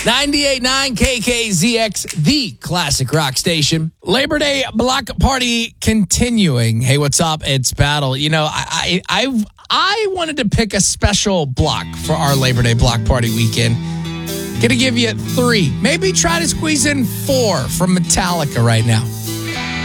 98.9 KKZX, the classic rock station. Labor Day block party continuing. Hey, what's up? It's Battle. You know, I wanted to pick a special block for our Labor Day block party weekend. Gonna give you 3. Maybe try to squeeze in 4 from Metallica right now.